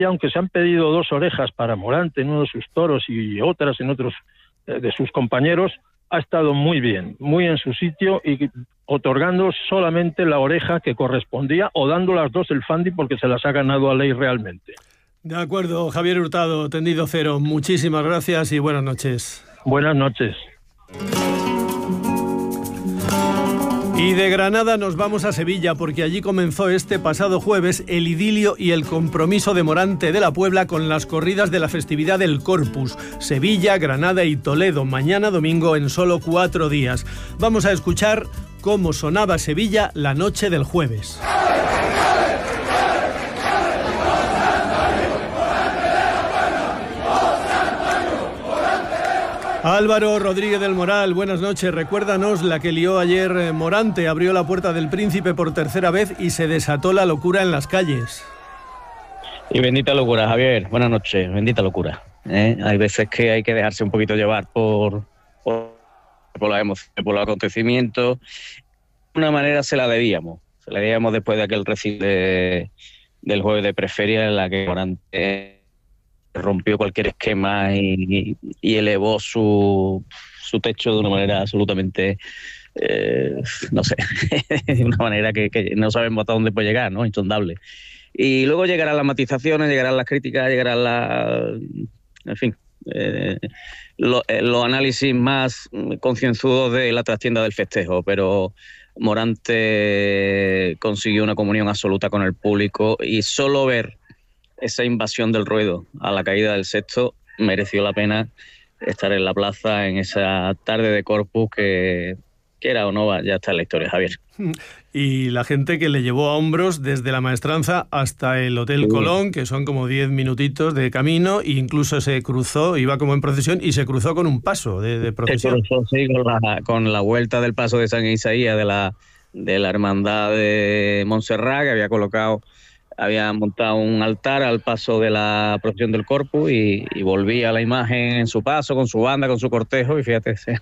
aunque se han pedido 2 orejas para Morante en uno de sus toros y otras en otros de sus compañeros, ha estado muy bien, muy en su sitio y otorgando solamente la oreja que correspondía o dando las 2 el Fandi porque se las ha ganado a ley realmente. De acuerdo, Javier Hurtado, Tendido Cero, muchísimas gracias y buenas noches. Buenas noches. Y de Granada nos vamos a Sevilla porque allí comenzó este pasado jueves el idilio y el compromiso de Morante de la Puebla con las corridas de la festividad del Corpus. Sevilla, Granada y Toledo, mañana domingo en solo 4 días. Vamos a escuchar cómo sonaba Sevilla la noche del jueves. Álvaro Rodríguez del Moral, buenas noches. Recuérdanos la que lió ayer Morante. Abrió la Puerta del Príncipe por tercera vez y se desató la locura en las calles. Y bendita locura, Javier. Buenas noches. Bendita locura. Hay veces que hay que dejarse un poquito llevar por las emociones, por los acontecimientos. De una manera se la debíamos. Se la debíamos después de aquel recital del jueves de Preferia en la que Morante rompió cualquier esquema y elevó su techo de una manera absolutamente, no sé, de una manera que no sabemos hasta dónde puede llegar, ¿no? Insondable. Y luego llegarán las matizaciones, llegarán las críticas, en fin, los análisis más concienzudos de la trastienda del festejo, pero Morante consiguió una comunión absoluta con el público y solo ver esa invasión del ruedo a la caída del sexto mereció la pena estar en la plaza en esa tarde de Corpus que era o no, ya está en la historia, Javier. Y la gente que le llevó a hombros desde la Maestranza hasta el Hotel Colón, que son como 10 minutitos de camino, e incluso se cruzó, iba como en procesión y se cruzó con un paso de procesión. Se cruzó, sí, con la vuelta del paso de San Isaías de la Hermandad de Montserrat, que había montado un altar al paso de la procesión del Corpus y volvía la imagen en su paso, con su banda, con su cortejo, y fíjate, se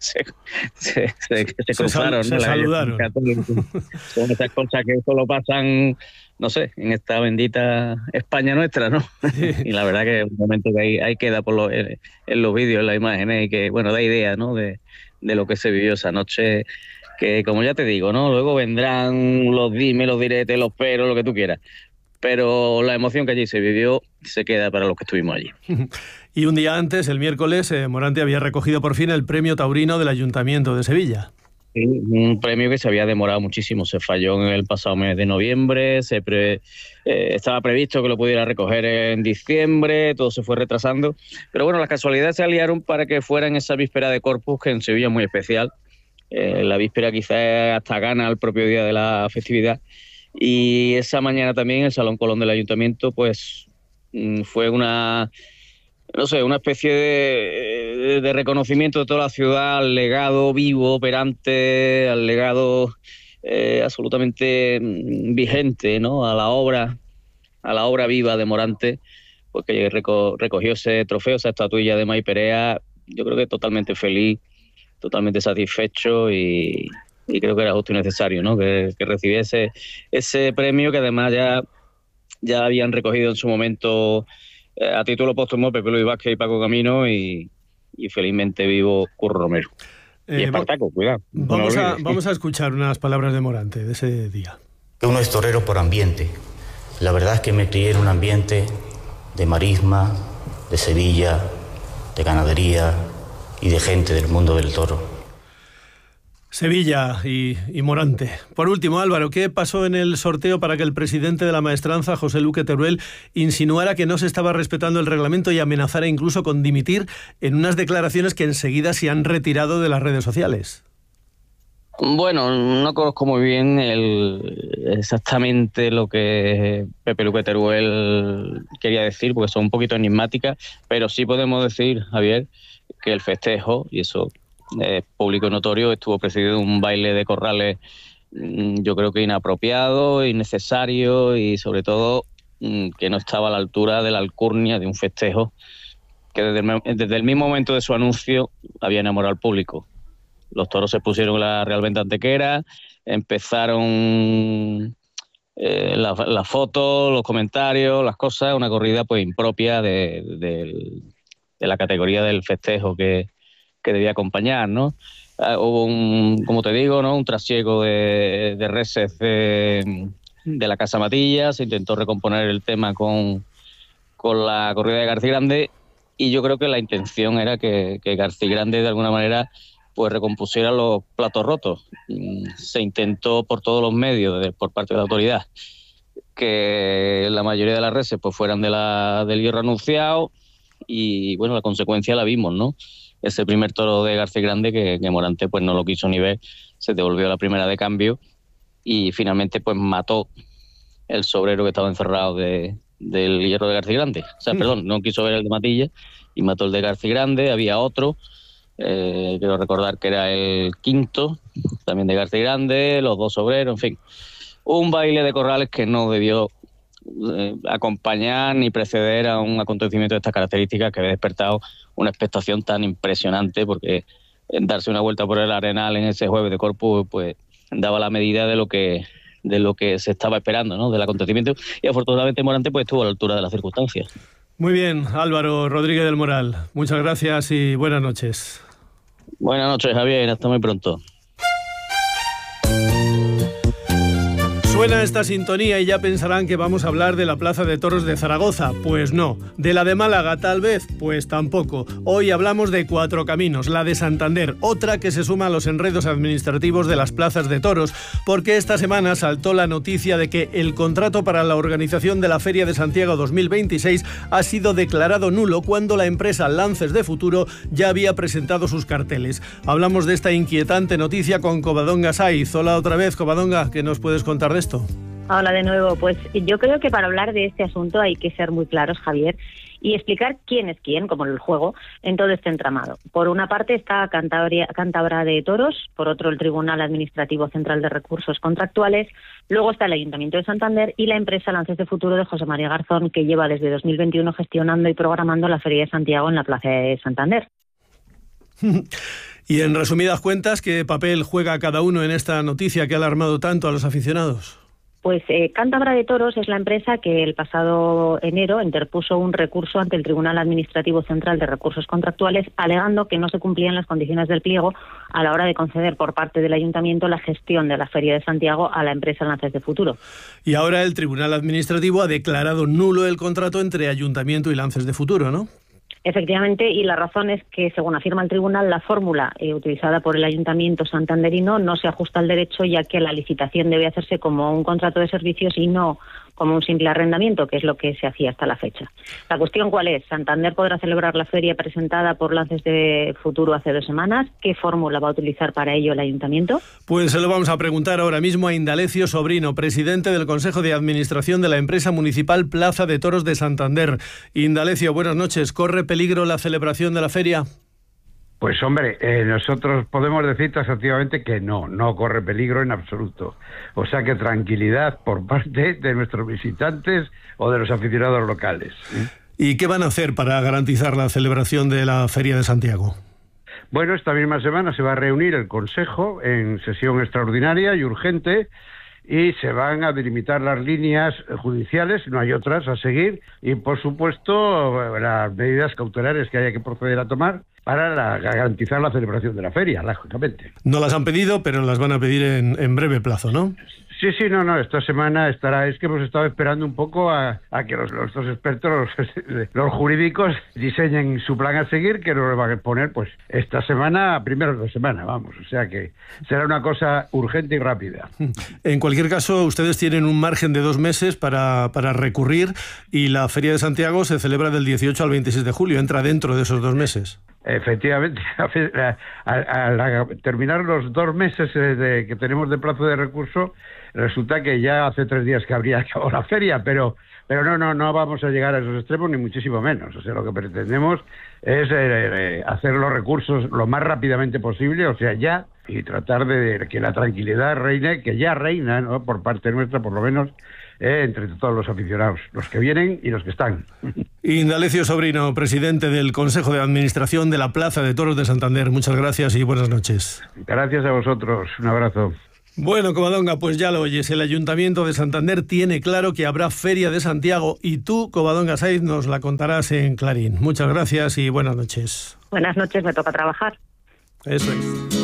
cruzaron. Se saludaron. Son esas cosas que solo pasan, no sé, en esta bendita España nuestra, ¿no? Y la verdad que es un momento que ahí queda en los vídeos, en las imágenes, y que, bueno, da idea, ¿no? De lo que se vivió esa noche, que como ya te digo, ¿no? Luego vendrán los dime, los diretes, los pero, lo que tú quieras. Pero la emoción que allí se vivió se queda para los que estuvimos allí. Y un día antes, el miércoles, Morante había recogido por fin el premio taurino del Ayuntamiento de Sevilla. Sí, un premio que se había demorado muchísimo, se falló en el pasado mes de noviembre, estaba previsto que lo pudiera recoger en diciembre, todo se fue retrasando, pero bueno, las casualidades se aliaron para que fuera en esa víspera de Corpus, que en Sevilla es muy especial, la víspera quizás hasta gana el propio día de la festividad. Y esa mañana también el Salón Colón del Ayuntamiento pues fue una especie de reconocimiento de toda la ciudad al legado vivo, operante, al legado absolutamente vigente, ¿no? A la obra viva de Morante, pues que recogió ese trofeo, esa estatuilla de May Perea, yo creo que totalmente feliz, totalmente satisfecho y creo que era justo y necesario, ¿no? Que recibiese ese premio que además ya habían recogido en su momento a título póstumo Pepe Luis Vázquez y Paco Camino y felizmente vivo Curro Romero. Y Espartaco, cuidado. Vamos a escuchar unas palabras de Morante de ese día. Uno es torero por ambiente. La verdad es que me crié en un ambiente de marisma, de Sevilla, de ganadería y de gente del mundo del toro. Sevilla y Morante. Por último, Álvaro, ¿qué pasó en el sorteo para que el presidente de la Maestranza, José Luque Teruel, insinuara que no se estaba respetando el reglamento y amenazara incluso con dimitir en unas declaraciones que enseguida se han retirado de las redes sociales? Bueno, no conozco muy bien exactamente lo que Pepe Luque Teruel quería decir, porque son un poquito enigmáticas, pero sí podemos decir, Javier, que el festejo, y eso público y notorio, estuvo presidido de un baile de corrales, yo creo que inapropiado, innecesario y sobre todo que no estaba a la altura de la alcurnia de un festejo que desde el mismo momento de su anuncio había enamorado al público. Los toros se pusieron la Real Venta Antequera, empezaron las fotos, los comentarios, las cosas, una corrida pues impropia de la categoría del festejo que debía acompañar, ¿no? Hubo como te digo, ¿no? Un trasiego de reses de la Casa Matilla, se intentó recomponer el tema con la corrida de García Grande, y yo creo que la intención era que García Grande de alguna manera pues recompusiera los platos rotos. Se intentó por todos los medios, por parte de la autoridad, que la mayoría de las reses pues fueran del hierro anunciado, y bueno, la consecuencia la vimos, ¿no? Ese primer toro de García Grande que Morante pues no lo quiso ni ver, se devolvió a la primera de cambio y finalmente pues mató el sobrero que estaba encerrado del hierro de García Grande. O sea, perdón, no quiso ver el de Matilla y mató el de García Grande. Había otro, quiero recordar que era el quinto, también de García Grande, los dos sobreros, en fin. Un baile de corrales que no debió acompañar ni preceder a un acontecimiento de estas características, que había despertado una expectación tan impresionante, porque darse una vuelta por el Arenal en ese jueves de Corpus pues daba la medida de lo que se estaba esperando, ¿no? Del acontecimiento, y afortunadamente Morante pues estuvo a la altura de las circunstancias. Muy bien, Álvaro Rodríguez del Moral, muchas gracias y buenas noches. Buenas noches, Javier, hasta muy pronto. Suena esta sintonía y ya pensarán que vamos a hablar de la Plaza de Toros de Zaragoza. Pues no. ¿De la de Málaga tal vez? Pues tampoco. Hoy hablamos de Cuatro Caminos, la de Santander, otra que se suma a los enredos administrativos de las plazas de toros, porque esta semana saltó la noticia de que el contrato para la organización de la Feria de Santiago 2026 ha sido declarado nulo cuando la empresa Lances de Futuro ya había presentado sus carteles. Hablamos de esta inquietante noticia con Covadonga Saiz. Hola otra vez, Covadonga, ¿qué nos puedes contar de esto? Hola de nuevo. Pues yo creo que para hablar de este asunto hay que ser muy claros, Javier, y explicar quién es quién, como en el juego, en todo este entramado. Por una parte está Cántabra de Toros, por otro el Tribunal Administrativo Central de Recursos Contractuales, luego está el Ayuntamiento de Santander y la empresa Lances de Futuro de José María Garzón, que lleva desde 2021 gestionando y programando la Feria de Santiago en la Plaza de Santander. Y en resumidas cuentas, ¿qué papel juega cada uno en esta noticia que ha alarmado tanto a los aficionados? Pues Cántabra de Toros es la empresa que el pasado enero interpuso un recurso ante el Tribunal Administrativo Central de Recursos Contractuales, alegando que no se cumplían las condiciones del pliego a la hora de conceder por parte del Ayuntamiento la gestión de la Feria de Santiago a la empresa Lances de Futuro. Y ahora el Tribunal Administrativo ha declarado nulo el contrato entre Ayuntamiento y Lances de Futuro, ¿no? Efectivamente, y la razón es que, según afirma el tribunal, la fórmula utilizada por el Ayuntamiento santanderino no se ajusta al derecho, ya que la licitación debe hacerse como un contrato de servicios y no como un simple arrendamiento, que es lo que se hacía hasta la fecha. La cuestión, ¿cuál es? Santander podrá celebrar la feria presentada por Lances de Futuro hace 2 semanas. ¿Qué fórmula va a utilizar para ello el Ayuntamiento? Pues se lo vamos a preguntar ahora mismo a Indalecio Sobrino, presidente del Consejo de Administración de la empresa municipal Plaza de Toros de Santander. Indalecio, buenas noches. ¿Corre peligro la celebración de la feria? Pues hombre, nosotros podemos decir taxativamente que no corre peligro en absoluto. O sea que tranquilidad por parte de nuestros visitantes o de los aficionados locales. ¿Y qué van a hacer para garantizar la celebración de la Feria de Santiago? Bueno, esta misma semana se va a reunir el Consejo en sesión extraordinaria y urgente, y se van a delimitar las líneas judiciales, no hay otras a seguir, y por supuesto las medidas cautelares que haya que proceder a tomar para garantizar la celebración de la feria, lógicamente. No las han pedido, pero las van a pedir en breve plazo, ¿no? Sí, no, esta semana estará. Es que hemos estado esperando un poco a que los expertos, los jurídicos, diseñen su plan a seguir, que nos lo van a poner pues esta semana, primero de la semana, vamos. O sea que será una cosa urgente y rápida. En cualquier caso, ustedes tienen un margen de 2 meses para recurrir, y la Feria de Santiago se celebra del 18 al 26 de julio, entra dentro de esos 2 meses. Efectivamente, al terminar los 2 meses que tenemos de plazo de recurso, resulta que ya hace 3 días que habría acabado la feria, pero no vamos a llegar a esos extremos, ni muchísimo menos. O sea, lo que pretendemos es hacer los recursos lo más rápidamente posible, o sea, ya, y tratar de que la tranquilidad reine, que ya reina, ¿no?, por parte nuestra, por lo menos, entre todos los aficionados, los que vienen y los que están. Indalecio Sobrino, presidente del Consejo de Administración de la Plaza de Toros de Santander. Muchas gracias y buenas noches. Gracias a vosotros. Un abrazo. Bueno, Covadonga, pues ya lo oyes, el Ayuntamiento de Santander tiene claro que habrá Feria de Santiago y tú, Covadonga Saiz, nos la contarás en Clarín. Muchas gracias y buenas noches. Buenas noches, me toca trabajar. Eso es.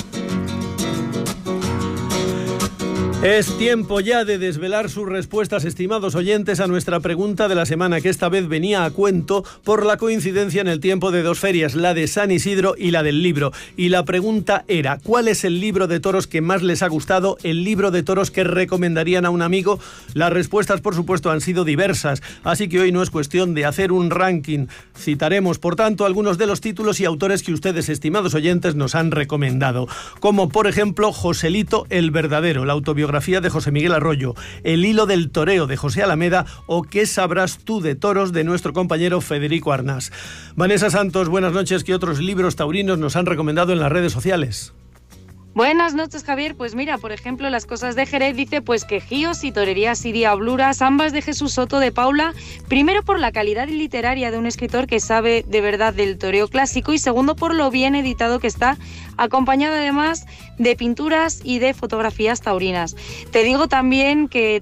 Es tiempo ya de desvelar sus respuestas, estimados oyentes, a nuestra pregunta de la semana, que esta vez venía a cuento por la coincidencia en el tiempo de dos ferias, la de San Isidro y la del libro. Y la pregunta era, ¿cuál es el libro de toros que más les ha gustado? ¿El libro de toros que recomendarían a un amigo? Las respuestas, por supuesto, han sido diversas, así que hoy no es cuestión de hacer un ranking. Citaremos, por tanto, algunos de los títulos y autores que ustedes, estimados oyentes, nos han recomendado, como por ejemplo Joselito el Verdadero, la autobiografía de José Miguel Arroyo, El hilo del toreo de José Alameda o ¿Qué sabrás tú de toros? De nuestro compañero Federico Arnás. Vanessa Santos, buenas noches. ¿Qué otros libros taurinos nos han recomendado en las redes sociales? Buenas noches, Javier. Pues mira, por ejemplo, Las cosas de Jerez dice pues quejíos y torerías y diabluras, ambas de Jesús Soto de Paula, primero por la calidad literaria de un escritor que sabe de verdad del toreo clásico y segundo por lo bien editado que está, acompañado además de pinturas y de fotografías taurinas. Te digo también que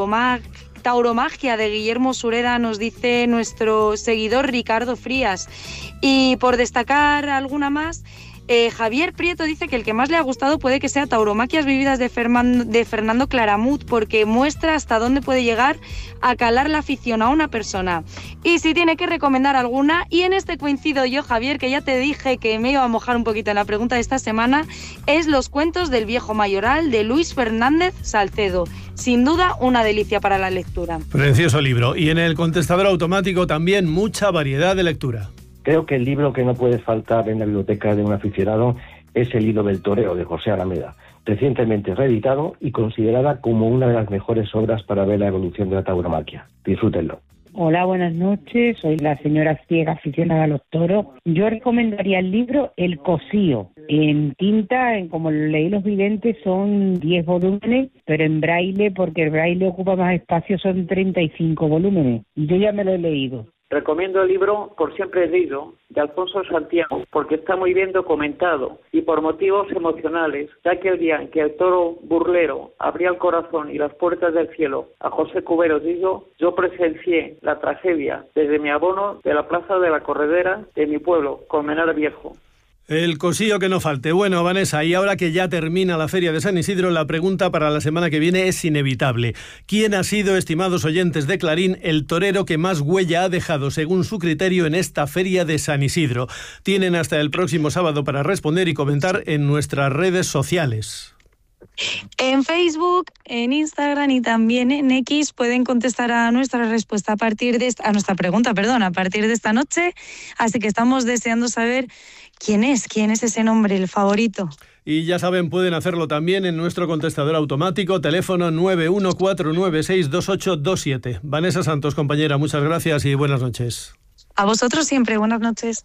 Tauromagia de Guillermo Sureda nos dice nuestro seguidor Ricardo Frías. Y por destacar alguna más, Javier Prieto dice que el que más le ha gustado puede que sea Tauromaquias vividas de Fernando Claramut, porque muestra hasta dónde puede llegar a calar la afición a una persona. Y si tiene que recomendar alguna, y en este coincido yo, Javier, que ya te dije que me iba a mojar un poquito en la pregunta de esta semana, es Los cuentos del viejo mayoral de Luis Fernández Salcedo. Sin duda, una delicia para la lectura. Precioso libro. Y en el contestador automático también mucha variedad de lectura. Creo que el libro que no puede faltar en la biblioteca de un aficionado es El hilo del toreo de José Alameda, recientemente reeditado y considerada como una de las mejores obras para ver la evolución de la tauromaquia. Disfrútenlo. Hola, buenas noches. Soy la señora ciega aficionada a los toros. Yo recomendaría el libro El Cosío. En tinta, como leí Los Videntes, son 10 volúmenes, pero en braille, porque el braille ocupa más espacio, son 35 volúmenes. Yo ya me lo he leído. Recomiendo el libro Por siempre leído, de Alfonso Santiago, porque está muy bien documentado y por motivos emocionales, ya que el día en que el toro burlero abría el corazón y las puertas del cielo a José Cubero Dillo, yo presencié la tragedia desde mi abono de la plaza de la Corredera de mi pueblo, Colmenar Viejo. El cosío que no falte. Bueno, Vanessa, y ahora que ya termina la Feria de San Isidro, la pregunta para la semana que viene es inevitable. ¿Quién ha sido, estimados oyentes de Clarín, el torero que más huella ha dejado, según su criterio, en esta Feria de San Isidro? Tienen hasta el próximo sábado para responder y comentar en nuestras redes sociales. En Facebook, en Instagram y también en X pueden contestar a nuestra respuesta a nuestra pregunta, a partir de esta noche. Así que estamos deseando saber quién es ese nombre, el favorito. Y ya saben, pueden hacerlo también en nuestro contestador automático, teléfono 914962827. Vanessa Santos, compañera, muchas gracias y buenas noches. A vosotros siempre, buenas noches.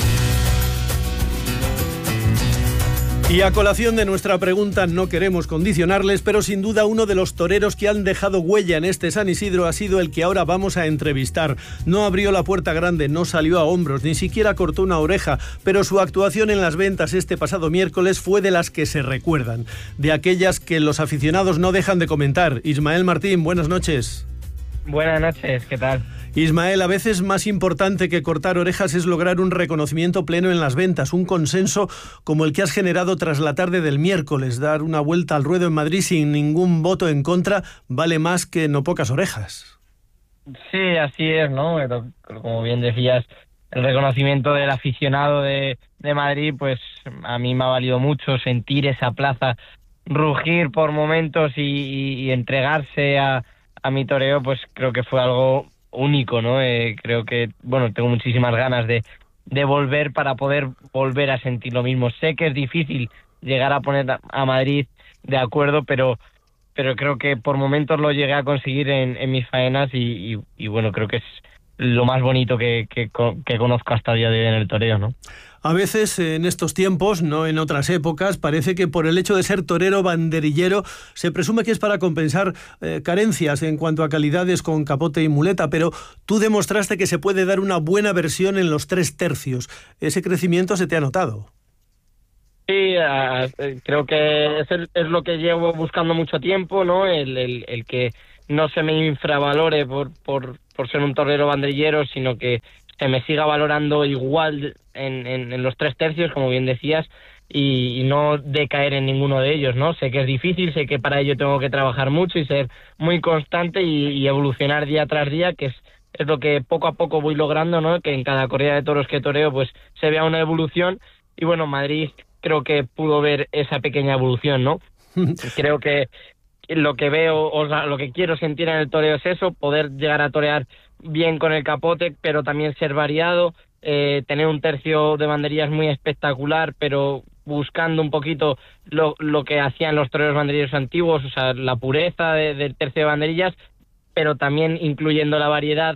Y a colación de nuestra pregunta, no queremos condicionarles, pero sin duda uno de los toreros que han dejado huella en este San Isidro ha sido el que ahora vamos a entrevistar. No abrió la puerta grande, no salió a hombros, ni siquiera cortó una oreja, pero su actuación en las ventas este pasado miércoles fue de las que se recuerdan, de aquellas que los aficionados no dejan de comentar. Ismael Martín, buenas noches. Buenas noches, ¿qué tal? Ismael, a veces más importante que cortar orejas es lograr un reconocimiento pleno en las ventas, un consenso como el que has generado tras la tarde del miércoles. Dar una vuelta al ruedo en Madrid sin ningún voto en contra vale más que no pocas orejas. Sí, así es, ¿no? Como bien decías, el reconocimiento del aficionado de Madrid, pues a mí me ha valido mucho sentir esa plaza rugir por momentos y entregarse a mi toreo, pues creo que fue algo único, ¿no? Creo que, tengo muchísimas ganas de volver para poder volver a sentir lo mismo. Sé que es difícil llegar a poner a Madrid de acuerdo, pero creo que por momentos lo llegué a conseguir en mis faenas y creo que es lo más bonito que conozco hasta el día de hoy en el toreo, ¿no? A veces en estos tiempos, no en otras épocas, parece que por el hecho de ser torero banderillero se presume que es para compensar carencias en cuanto a calidades con capote y muleta, pero tú demostraste que se puede dar una buena versión en los 3 tercios. Ese crecimiento se te ha notado. Sí, creo que es lo que llevo buscando mucho tiempo, ¿no? El que no se me infravalore por ser un torero banderillero, sino que se me siga valorando igual en los 3 tercios, como bien decías, y no decaer en ninguno de ellos, ¿no? Sé que es difícil, sé que para ello tengo que trabajar mucho y ser muy constante y evolucionar día tras día, que es lo que poco a poco voy logrando, ¿no? Que en cada corrida de toros que toreo pues se vea una evolución, y bueno, Madrid creo que pudo ver esa pequeña evolución, ¿no? Creo que lo que veo, lo que quiero sentir en el toreo es eso, poder llegar a torear bien con el capote, pero también ser variado, tener un tercio de banderillas muy espectacular, pero buscando un poquito lo que hacían los toreros banderilleros antiguos, o sea, la pureza del tercio de banderillas, pero también incluyendo la variedad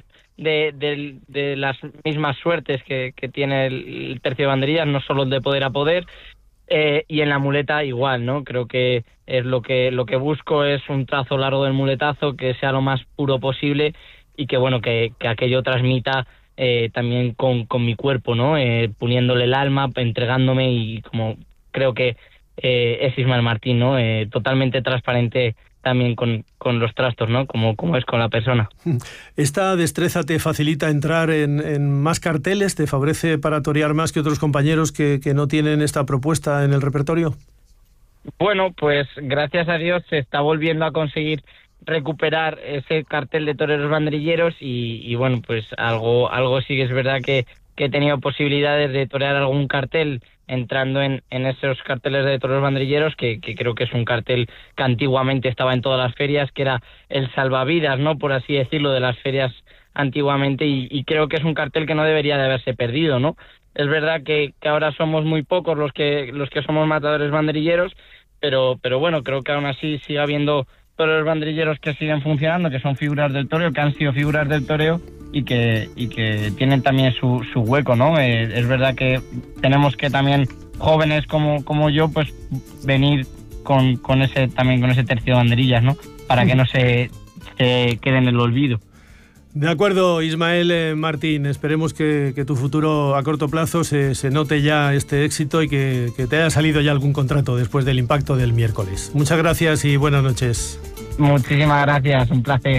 de las mismas suertes que tiene el tercio de banderillas, no solo el de poder a poder. Y en la muleta igual, ¿no? Creo que es lo que busco es un trazo largo del muletazo que sea lo más puro posible y que bueno, que aquello transmita también con mi cuerpo, ¿no? Poniéndole el alma, entregándome, y como creo que es Ismael Martín, ¿no? Totalmente transparente también con los trastos, ¿no? Como es con la persona. ¿Esta destreza te facilita entrar en más carteles? ¿Te favorece para torear más que otros compañeros que no tienen esta propuesta en el repertorio? Bueno, pues gracias a Dios se está volviendo a conseguir recuperar ese cartel de toreros banderilleros y bueno, pues algo sí que es verdad que he tenido posibilidades de torear algún cartel entrando en esos carteles de toreros banderilleros, que creo que es un cartel que antiguamente estaba en todas las ferias, que era el salvavidas, ¿no? Por así decirlo, de las ferias antiguamente, y creo que es un cartel que no debería de haberse perdido, ¿no? Es verdad que ahora somos muy pocos los que somos matadores banderilleros, pero bueno, creo que aún así sigue habiendo toreros banderilleros que siguen funcionando, que son figuras del toreo, que han sido figuras del toreo y que tienen también su hueco, ¿no? Es verdad que tenemos que también jóvenes como yo pues venir con ese tercio de banderillas, ¿no? Para que no se quede en el olvido. De acuerdo, Ismael Martín, esperemos que tu futuro a corto plazo se note ya este éxito y que te haya salido ya algún contrato después del impacto del miércoles. Muchas gracias y buenas noches. Muchísimas gracias, un placer.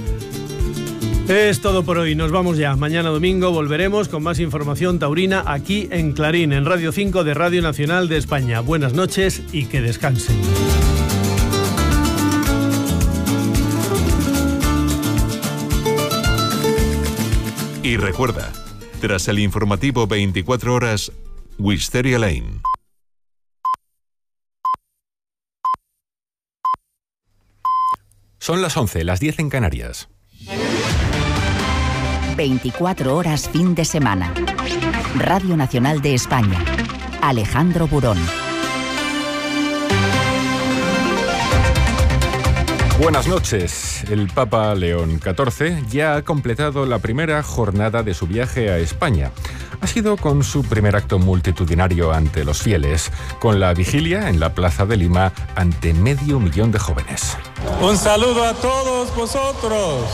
Es todo por hoy, nos vamos ya. Mañana domingo volveremos con más información taurina aquí en Clarín, en Radio 5 de Radio Nacional de España. Buenas noches y que descansen. Y recuerda, tras el informativo 24 horas, Wisteria Lane. Son las 11, las 10 en Canarias. 24 horas fin de semana. Radio Nacional de España. Alejandro Burón. Buenas noches. El Papa León XIV ya ha completado la primera jornada de su viaje a España. Ha sido con su primer acto multitudinario ante los fieles, con la vigilia en la Plaza de Lima ante 500.000 de jóvenes. Un saludo a todos vosotros.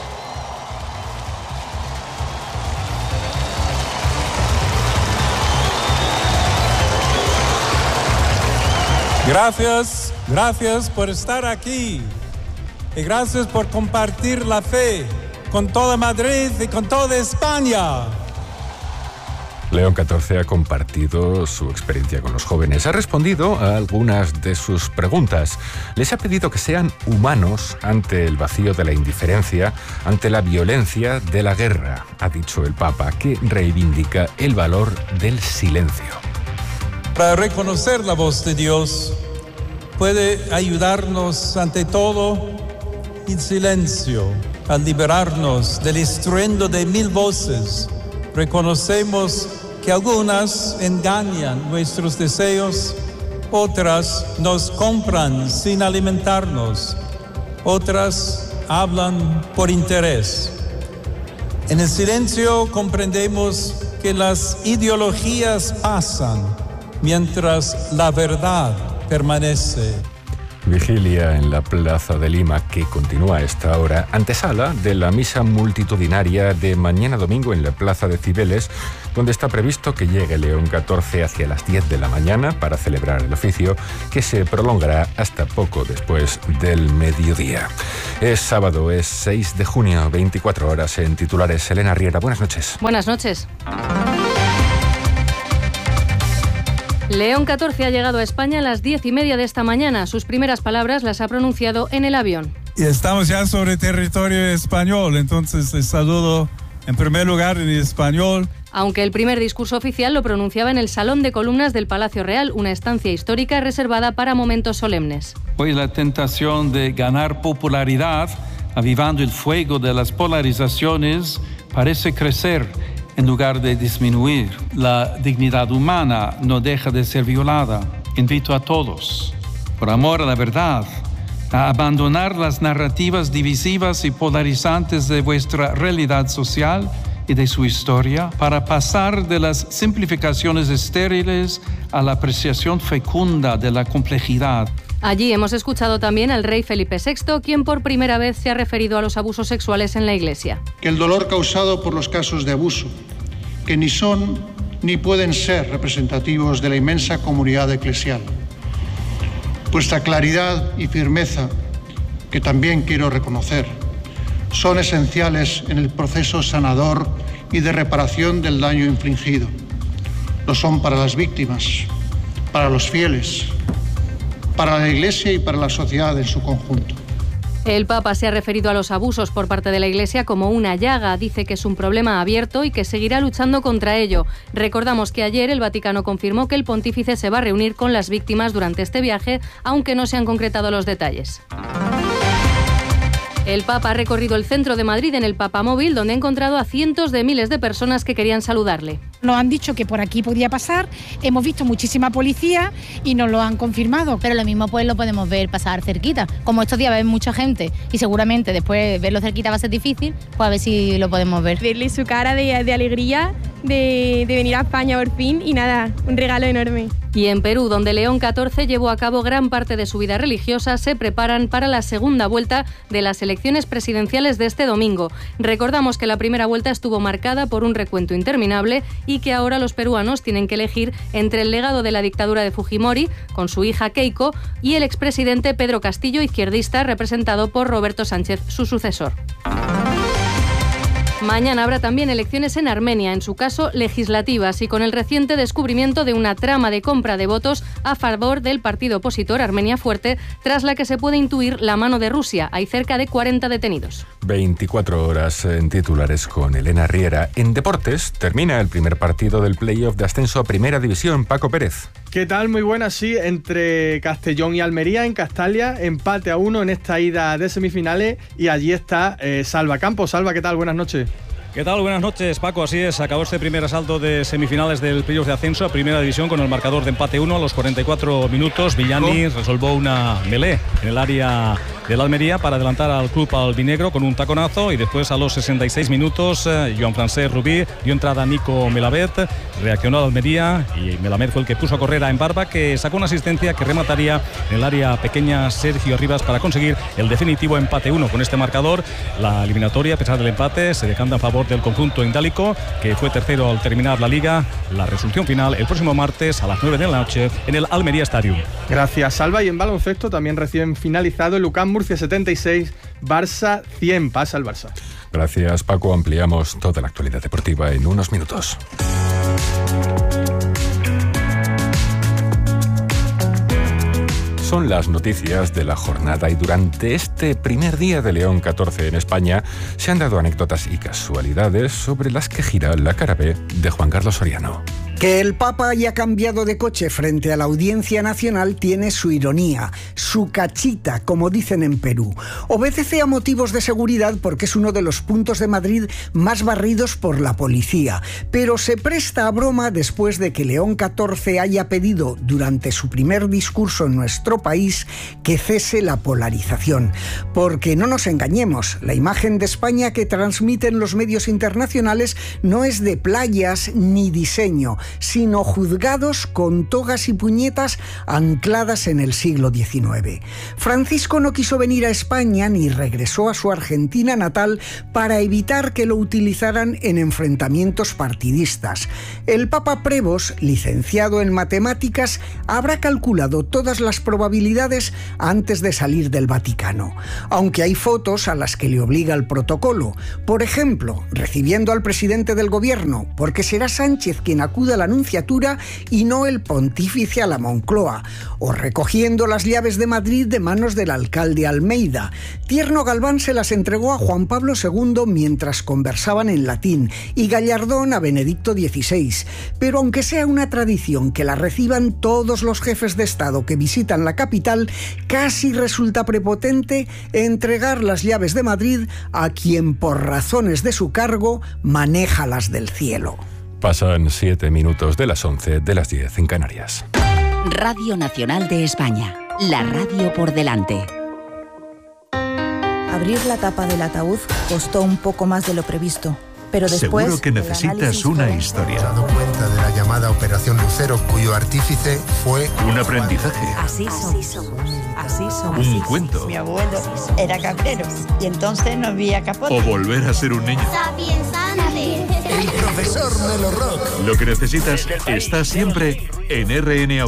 Gracias por estar aquí. Y gracias por compartir la fe con toda Madrid y con toda España. León XIV ha compartido su experiencia con los jóvenes, ha respondido a algunas de sus preguntas. Les ha pedido que sean humanos ante el vacío de la indiferencia, ante la violencia de la guerra, ha dicho el Papa, que reivindica el valor del silencio. Para reconocer la voz de Dios, puede ayudarnos ante todo el silencio, al liberarnos del estruendo de 1000 voces. Reconocemos que algunas engañan nuestros deseos, otras nos compran sin alimentarnos, otras hablan por interés. En el silencio comprendemos que las ideologías pasan mientras la verdad permanece. Vigilia en la Plaza de Lima, que continúa a esta hora, antesala de la misa multitudinaria de mañana domingo en la Plaza de Cibeles, donde está previsto que llegue León XIV hacia las 10 de la mañana para celebrar el oficio, que se prolongará hasta poco después del mediodía. Es sábado, es 6 de junio, 24 horas en titulares. Elena Riera, buenas noches. Buenas noches. León XIV ha llegado a España a las 10:30 de esta mañana. Sus primeras palabras las ha pronunciado en el avión. Y estamos ya sobre territorio español, entonces les saludo en primer lugar en español. Aunque el primer discurso oficial lo pronunciaba en el Salón de Columnas del Palacio Real, una estancia histórica reservada para momentos solemnes. Hoy la tentación de ganar popularidad, avivando el fuego de las polarizaciones, parece crecer en lugar de disminuir. La dignidad humana no deja de ser violada. Invito a todos, por amor a la verdad, a abandonar las narrativas divisivas y polarizantes de vuestra realidad social y de su historia, para pasar de las simplificaciones estériles a la apreciación fecunda de la complejidad. Allí hemos escuchado también al rey Felipe VI, quien por primera vez se ha referido a los abusos sexuales en la Iglesia. Que el dolor causado por los casos de abuso, que ni son ni pueden ser representativos de la inmensa comunidad eclesial. Vuestra claridad y firmeza, que también quiero reconocer, son esenciales en el proceso sanador y de reparación del daño infligido. Lo son para las víctimas, para los fieles, para la Iglesia y para la sociedad en su conjunto. El Papa se ha referido a los abusos por parte de la Iglesia como una llaga. Dice que es un problema abierto y que seguirá luchando contra ello. Recordamos que ayer el Vaticano confirmó que el pontífice se va a reunir con las víctimas durante este viaje, aunque no se han concretado los detalles. El Papa ha recorrido el centro de Madrid en el Papamóvil, donde ha encontrado a cientos de miles de personas que querían saludarle. Nos han dicho que por aquí podía pasar, hemos visto muchísima policía y nos lo han confirmado. Pero lo mismo pues lo podemos ver pasar cerquita. Como estos días ven mucha gente y seguramente después verlo cerquita va a ser difícil, pues a ver si lo podemos ver. Verle su cara de alegría de venir a España por fin y nada, un regalo enorme. Y en Perú, donde León XIV llevó a cabo gran parte de su vida religiosa, se preparan para la segunda vuelta de las elecciones presidenciales de este domingo. Recordamos que la primera vuelta estuvo marcada por un recuento interminable y que ahora los peruanos tienen que elegir entre el legado de la dictadura de Fujimori, con su hija Keiko, y el expresidente Pedro Castillo, izquierdista, representado por Roberto Sánchez, su sucesor. Mañana habrá también elecciones en Armenia, en su caso legislativas, y con el reciente descubrimiento de una trama de compra de votos a favor del partido opositor Armenia Fuerte, tras la que se puede intuir la mano de Rusia. Hay cerca de 40 detenidos. 24 horas en titulares con Elena Riera. En deportes, termina el primer partido del playoff de ascenso a Primera División. Paco Pérez. ¿Qué tal? Muy buenas, sí, entre Castellón y Almería en Castalia, empate a 1 en esta ida de semifinales, y allí está Salva Campos. Salva, ¿qué tal? Buenas noches. ¿Qué tal? Buenas noches, Paco. Así es, acabó este primer asalto de semifinales del playoff de ascenso a Primera División con el marcador de empate 1 a los 44 minutos. Villani resolvió una melé en el área del Almería para adelantar al club albinegro con un taconazo, y después a los 66 minutos Joan-Francesc Rubí dio entrada a Nico Melamed, reaccionó al Almería y Melamed fue el que puso a correr a Embarba, que sacó una asistencia que remataría en el área pequeña Sergio Rivas para conseguir el definitivo empate 1. Con este marcador, la eliminatoria, a pesar del empate, se decanta en favor del conjunto indálico, que fue tercero al terminar la liga. La resolución final el próximo martes a las 9 de la noche en el Almería Stadium. Gracias, Salva. Y en baloncesto, también recién finalizado el UCAM Murcia 76, Barça 100. Pasa el Barça. Gracias, Paco. Ampliamos toda la actualidad deportiva en unos minutos. Son las noticias de la jornada, y durante este primer día de León XIV en España se han dado anécdotas y casualidades sobre las que gira la cara B de Juan Carlos Soriano. Que el Papa haya cambiado de coche frente a la Audiencia Nacional tiene su ironía, su cachita, como dicen en Perú. Obedece a motivos de seguridad porque es uno de los puntos de Madrid más barridos por la policía, pero se presta a broma después de que León XIV haya pedido durante su primer discurso en nuestro país que cese la polarización. Porque no nos engañemos, la imagen de España que transmiten los medios internacionales no es de playas ni diseño. sino juzgados con togas y puñetas ancladas en el siglo XIX. Francisco no quiso venir a España ni regresó a su Argentina natal para evitar que lo utilizaran en enfrentamientos partidistas. El Papa Prevost, licenciado en matemáticas, habrá calculado todas las probabilidades antes de salir del Vaticano, aunque hay fotos a las que le obliga el protocolo. Por ejemplo, recibiendo al presidente del gobierno, porque será Sánchez quien acuda a la Nunciatura y no el pontífice a la Moncloa, o recogiendo las llaves de Madrid de manos del alcalde Almeida. Tierno Galván se las entregó a Juan Pablo II mientras conversaban en latín y Gallardón a Benedicto XVI. Pero aunque sea una tradición que la reciban todos los jefes de Estado que visitan la capital, casi resulta prepotente entregar las llaves de Madrid a quien por razones de su cargo maneja las del cielo. Pasan 7 minutos de las 11 de las 10 en Canarias. Radio Nacional de España, la radio por delante. Abrir la tapa del ataúd costó un poco más de lo previsto, pero después... Seguro que necesitas una historia. He dado cuenta de la llamada Operación Lucero, cuyo artífice fue... Un aprendizaje. Así somos. Un cuento. Mi abuelo era cabrero y entonces no había capote. O volver a ser un niño. El profesor Melo Rock. Lo que necesitas está siempre en RN Audio.